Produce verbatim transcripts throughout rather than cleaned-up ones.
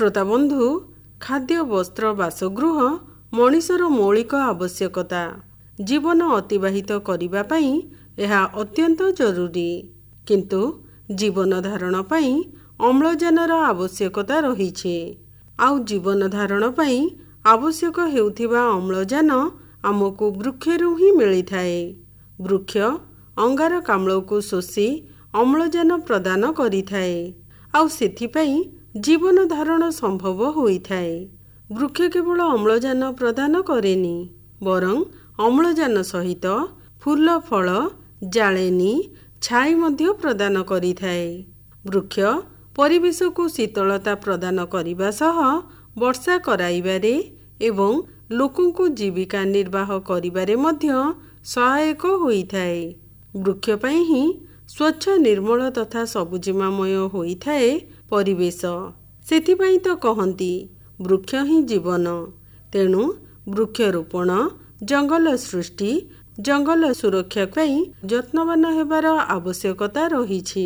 श्रोता बंधु, खाद्य वस्त्र बासगृह मनिषर मौलिक आवश्यकता। जीवन अतिबाहित करिबा पई एहा अत्यंत जरूरी, किंतु जीवन धारण पई अम्लजानर आवश्यकता रहिछे। आउ जीवन धारण पई आवश्यक हेउथिबा अम्लजान आमको वृक्षरू ही मिली थाए। वृक्ष अंगारकाम्ल को शोषी अम्लजान प्रदान करि थाए, आउ सेथिपई जीवन धारण संभव होई थाए। वृक्ष केवल अम्लजान प्रदान करेनी, बरं अम्लजान सहित फूल फल जाळेनी छाई मध्य प्रदान करि थाए। वृक्ष परिवेश को शीतलता प्रदान करिबा सह वर्षा कराइबारे एवं लोकंकु जीविका निर्वाह करिबारे मध्य सहायक होई थाए। वृक्ष पई ही स्वच्छ निर्मल तथा सबुजिमामय होई थाए परिवेश। सेथिपई तो कहंती वृक्ष ही जीवन। तेणु वृक्षरोपण, जंगल सृष्टि, जंगल सुरक्षा पई यत्नवान हेबार आवश्यकता रहिछि।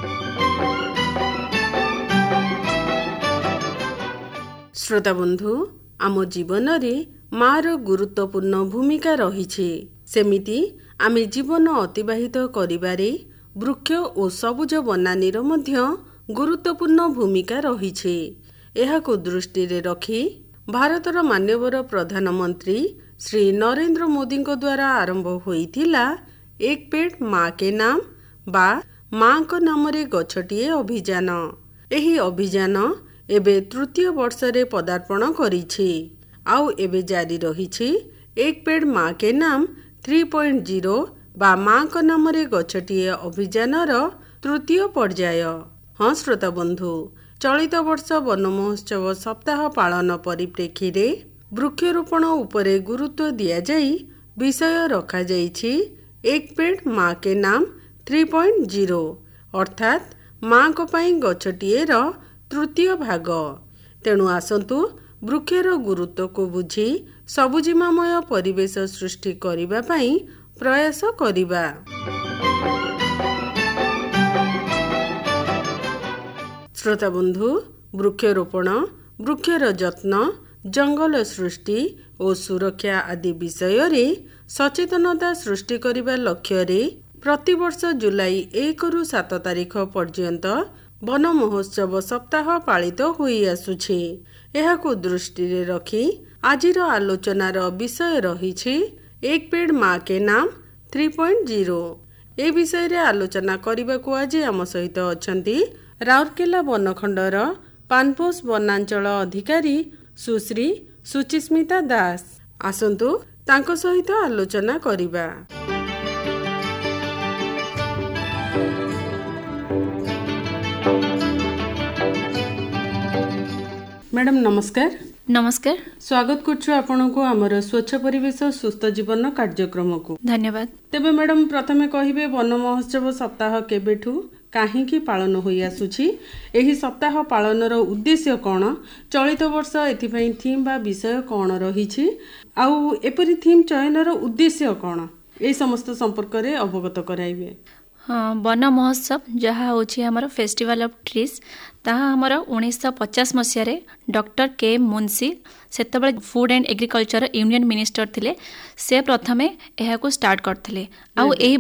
श्रोता बंधु, आम जीवन रे मार गुरुत्वपूर्ण भूमिका रहिछि। सेमिति आमे जीवन अतिबाहित करिबारे वृक्ष और सबुज बनानीर मध्य गुरुत्वपूर्ण भूमिका रहिछि। एहाको दृष्टि रे रखी भारतर मान्यवर प्रधानमंत्री श्री नरेंद्र मोदी द्वारा आरंभ होइथिला एक पेड़ माँ के नाम बा माँ को नाम रे गछटिए अभियान। एही अभियान एबे तृतीय वर्ष रे पदार्पण करिछि। आउ एबे जारी रहिछि एक पेड़ माँ के नाम थ्री पॉइंट जीरो बा माँ को नाम रे गछटिए अभियानर तृतीय पर्याय। हाँ श्रोता बंधु, चलित वर्ष वन महोत्सव सप्ताह पालन परिप्रेक्षी रे वृक्षरोपण उपरे गुरुत्व दिया जाई विषय रखा जाइछि एक पेड़ माँ के नाम थ्री पॉइंट जीरो, अर्थात माँ को पाई गछटिए र तृतीय भाग। तेणु आसंतु वृक्षर गुरुत्व को बुझी सबुजिमामय परिवेश सृष्टि करिबा पाई प्रयास करिबा। श्रोता बंधु, वृक्षरोपण, वृक्षर जत्न, जंगल सृष्टि और सुरक्षा आदि विषय रे सचेतनता सृष्टि करिबा लक्ष्य रे प्रतिवर्ष जुलाई एक रु सात तारिख पर्यंत वन महोत्सव सप्ताह पालित होई आसुछि। एहाको दृष्टि रे रखी आजिर आलोचनार विषय रहिछि एक पेड़ माँ के नाम थ्री पॉइंट जीरो। ए विषय रे आलोचना करिबाकु आज आम सहित अछंती राउरकेला वनखंडर पानपोष वनांचल अधिकारी सुश्री सुचिस्मिता दास। आसंतु तांको सहित आलोचना करिबा। मैडम नमस्कार। नमस्कार, स्वागत करछु आपनको हमर स्वच्छ परिवेश सुस्थ जीवन कार्यक्रम को। धन्यवाद। तेबे मैडम प्रथमे कहिबे वन महोत्सव सप्ताह केबेठु काहींकी पालन होई आसुछि, एही सप्ताह पालनर उद्देश्य कोन, चलित वर्ष एथिपई थीम बा विषय कोन रहिछि, आउ एपरि थीम चयनर उद्देश्य कोन, ए समस्त संपर्क रे अवगत कराइबे। हाँ, वन महोत्सव जहाँ होछि हमर फेस्टिवल ऑफ ट्रीज, ताहा हमर उन्नीस सौ पचास मसीह डॉक्टर के Munshi सेतबेले food and agriculture union minister थिले, से प्रथमे एहाको स्टार्ट करथिले। आउ एही